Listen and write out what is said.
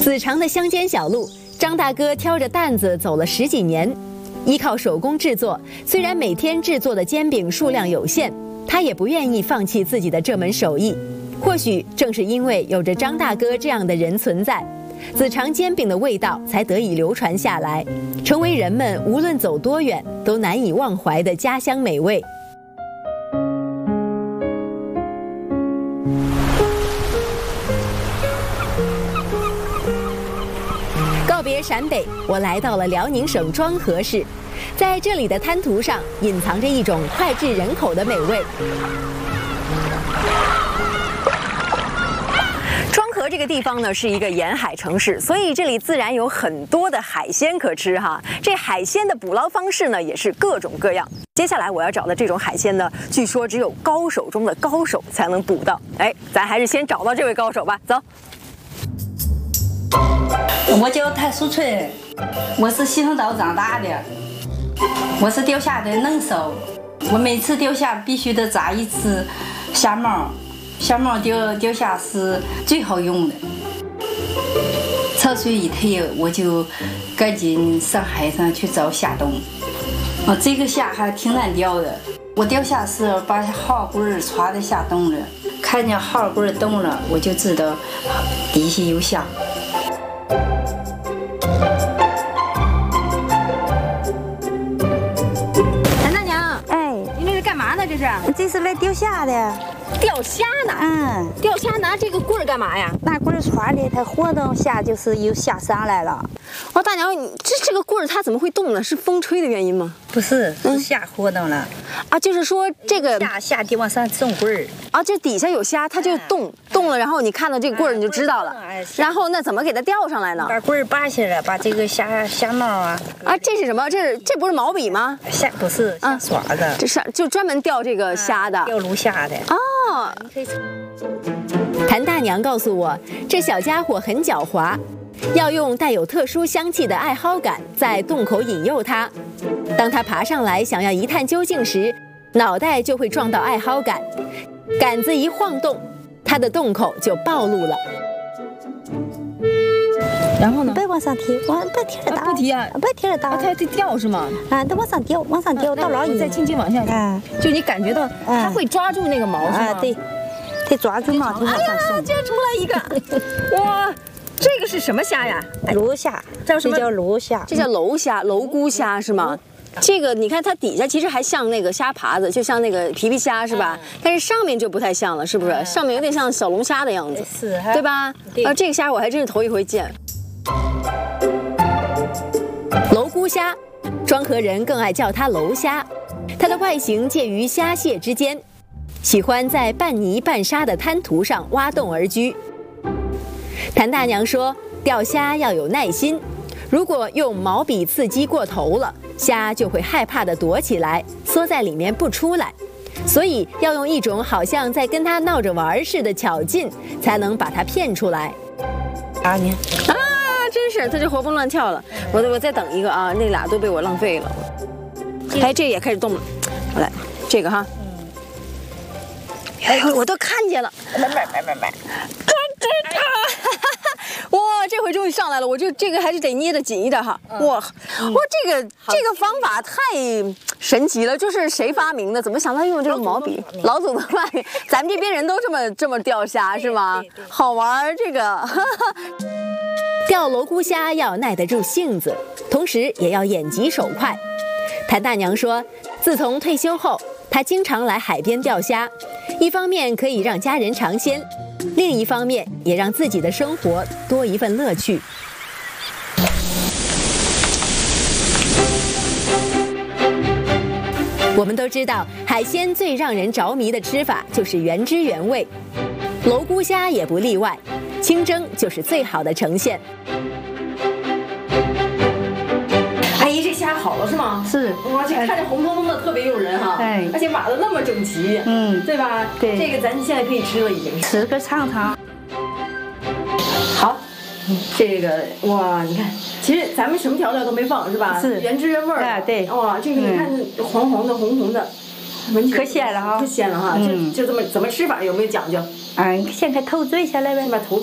子长的乡间小路，张大哥挑着担子走了10几年，依靠手工制作，虽然每天制作的煎饼数量有限，他也不愿意放弃自己的这门手艺。或许正是因为有着张大哥这样的人存在，子长煎饼的味道才得以流传下来，成为人们无论走多远都难以忘怀的家乡美味。告别陕北，我来到了辽宁省庄河市，在这里的滩涂上隐藏着一种脍炙人口的美味。庄河这个地方呢是一个沿海城市，所以这里自然有很多的海鲜可吃哈。这海鲜的捕捞方式呢也是各种各样。接下来我要找的这种海鲜呢，据说只有高手中的高手才能捕到。哎，咱还是先找到这位高手吧，走。 我叫谭淑春，我是西城岛长大的，我是钓虾的能手。我每次钓虾必须得扎一只虾毛，虾毛钓虾是最好用的。潮水一退，我就赶紧上海上去找虾洞。这个虾还挺难钓的。我钓虾时把号棍插在虾洞了，看见号棍动了，我就知道底下有虾。 谭大娘， 哎， 您这是干嘛呢？这是？ 这是来钓虾的。 钓虾呢？钓虾拿这个棍儿干嘛呀？ 拿棍儿穿的，它活动虾就是有虾上来了。 哦，大娘，这个棍儿它怎么会动呢？是风吹的原因吗？ 不是，是虾活动了。 啊，就是说这个虾得往上种棍儿。 啊，这底下有虾，它就动了，然后你看到这个棍儿你就知道了。然后那怎么给它钓上来呢？ 把棍儿拔下来，把这个虾毛啊。 啊，这是什么？这不是毛笔吗？ 虾不是，虾刷子。 这是就专门钓这个虾的。 钓鲈虾的。 哦。谭大娘告诉我，这小家伙很狡猾，要用带有特殊香气的艾蒿杆在洞口引诱它。当它爬上来想要一探究竟时，脑袋就会撞到艾蒿杆，杆子一晃动，它的洞口就暴露了。然后呢？ 别往上提，别提着打。 不提啊， 别提着打。 它得掉是吗？ 得往上掉，往上掉，到老远再轻轻往下。就你感觉到它会抓住那个毛是吗？ 对，得抓住毛就往上送。 这出来一个，哇！这个是什么虾呀？ 鲈虾，这叫鲈虾， 这叫鲈虾、鲈菇虾是吗？这个你看它底下其实还像那个虾爬子，就像那个皮皮虾是吧？但是上面就不太像了，是不是？上面有点像小龙虾的样子， 是， 对吧？这个虾我还真是头一回见。鲈菇虾，庄河人更爱叫它鲈虾，它的外形介于虾蟹之间，喜欢在半泥半沙的滩涂上挖洞而居。谭大娘说，钓虾要有耐心，如果用毛笔刺激过头了，虾就会害怕地躲起来，缩在里面不出来，所以要用一种好像在跟它闹着玩似的巧劲，才能把它骗出来。真是，它就活蹦乱跳了。我再等一个啊，那俩都被我浪费了。哎，这也开始动了。我来，这个哈。哎，我都看见了。哇，这回终于上来了！我这个还是得捏得紧一点哈。哇，这个方法太神奇了，就是谁发明的？怎么想到用这个毛笔？老祖宗发明，咱们这边人都这么钓虾是吗？好玩这个。钓鲈菇虾要耐得住性子，同时也要眼疾手快。谭大娘说，自从退休后，她经常来海边钓虾，一方面可以让家人尝鲜，另一方面也让自己的生活多一份乐趣。我们都知道，海鲜最让人着迷的吃法就是原汁原味，鲈菇虾也不例外，清蒸就是最好的呈现。阿姨，这虾好了是吗？ 是。 哇，这看着红彤彤的，特别诱人哈。 哎。 而且码得那么整齐。对吧？ 对。 这个咱现在可以吃了，已经。 吃个尝尝。 好。这个哇，你看，其实咱们什么调料都没放是吧？ 是。 原汁原味儿。 对。 哇，这个你看黄黄的、红红的， 可鲜了哈。 可鲜了哈。就这么怎么吃法有没有讲究？ 先给头嘴下来呗。 把头。